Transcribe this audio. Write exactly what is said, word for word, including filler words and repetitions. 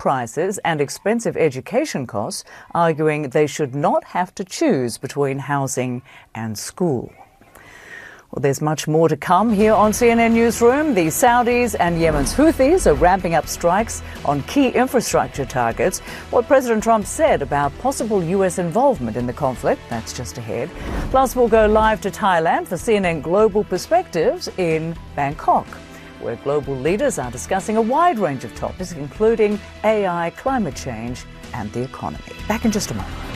prices and expensive education costs, arguing they should not have to choose between housing and school. Well, there's much more to come here on C N N Newsroom. The Saudis and Yemen's Houthis are ramping up strikes on key infrastructure targets. What President Trump said about possible U S involvement in the conflict, that's just ahead. Plus, we'll go live to Thailand for C N N Global Perspectives in Bangkok, where global leaders are discussing a wide range of topics, including A I, climate change and the economy. Back in just a moment.